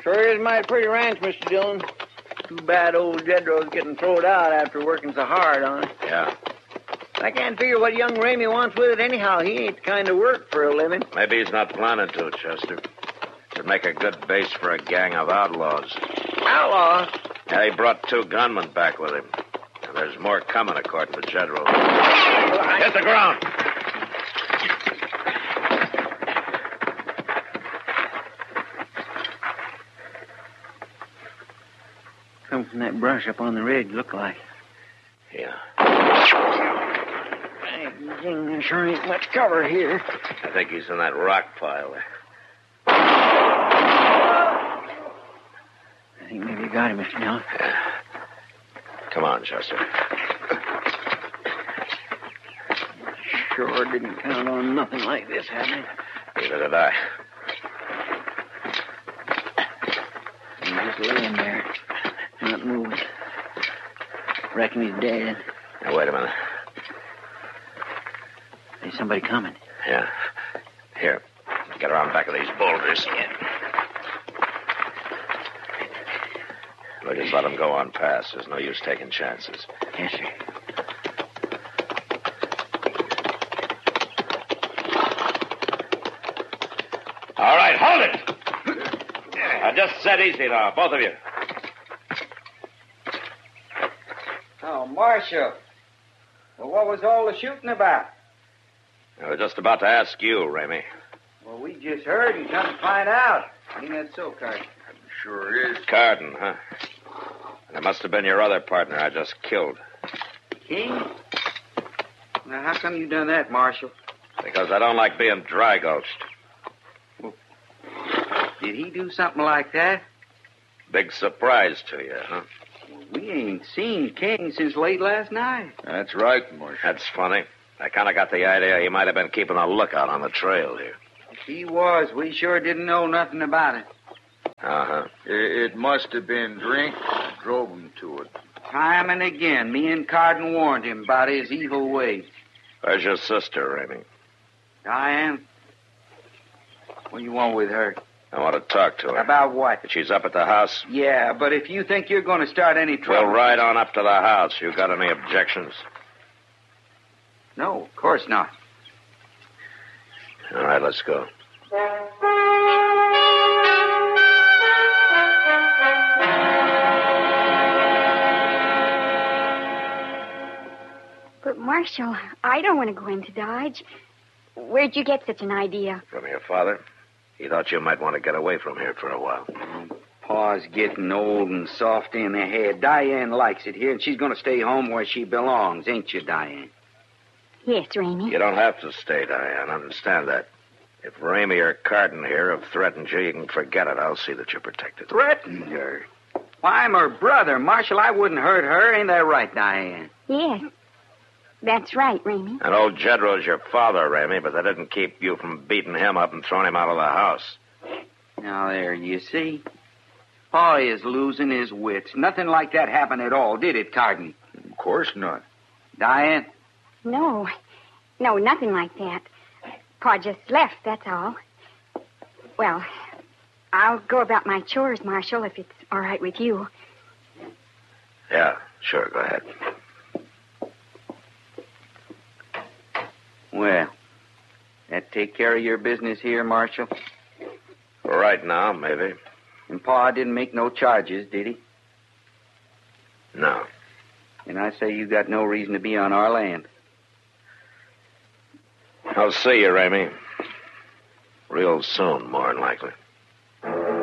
Sure is a mighty pretty ranch, Mr. Dillon. Too bad old Jedro's getting thrown out after working so hard on it. Yeah. I can't figure what young Ramey wants with it anyhow. He ain't the kind of work for a living. Maybe he's not planning to, Chester. It'd make a good base for a gang of outlaws. Outlaws? Yeah, he brought 2 gunmen back with him. And there's more coming, according to Jedro. Hit the ground! Come from that brush up on the ridge, look like. Yeah. Dang, there sure ain't much cover here. I think he's in that rock pile there. I think maybe you got him, Mr. Dillon. Yeah. Come on, Chester. Sure didn't count on nothing like this happening. Neither did I. He's just laying there, not moving. Reckon he's dead. Now, wait a minute. There's somebody coming. Yeah. Here. Get around back of these boulders. Yeah. We'll just let him go on past. There's no use taking chances. Yes, sir. All right, hold it! Now, just set easy now, both of you. Oh, Marshal. Well, what was all the shooting about? I was just about to ask you, Ramey. Well, we just heard and come to find out. Ain't that so, Carter? Sure is. Carden, huh? And it must have been your other partner I just killed. King? Now, how come you done that, Marshal? Because I don't like being dry-gulched. Did he do something like that? Big surprise to you, huh? We ain't seen King since late last night. That's right, Marshal. That's funny. I kind of got the idea he might have been keeping a lookout on the trail here. If he was, we sure didn't know nothing about it. Uh-huh. It must have been drink that drove him to it. Time and again, me and Carden warned him about his evil ways. Where's your sister, Ramey? Diane? What do you want with her? I want to talk to her. About what? She's up at the house. Yeah, but if you think you're going to start any trouble... We'll ride on up to the house. You got any objections? No, of course not. All right, let's go. But, Marshal, I don't want to go into Dodge. Where'd you get such an idea? From your father? He thought you might want to get away from here for a while. Pa's getting old and soft in the head. Diane likes it here, and she's going to stay home where she belongs, ain't you, Diane? Yes, Ramey. You don't have to stay, Diane. Understand that. If Ramey or Carden here have threatened you, you can forget it. I'll see that you're protected. Threatened her? Why, I'm her brother. Marshal, I wouldn't hurt her. Ain't that right, Diane? Yes. That's right, Ramey. And old Jedro's your father, Ramey, but that didn't keep you from beating him up and throwing him out of the house. Now, there, you see? Pa is losing his wits. Nothing like that happened at all, did it, Carden? Of course not. Diane? No, nothing like that. Pa just left, that's all. Well, I'll go about my chores, Marshal, if it's all right with you. Yeah, sure, go ahead. Well, that take care of your business here, Marshal? Right now, maybe. And Pa didn't make no charges, did he? No. And I say you got no reason to be on our land. I'll see you, Ramey. Real soon, more than likely.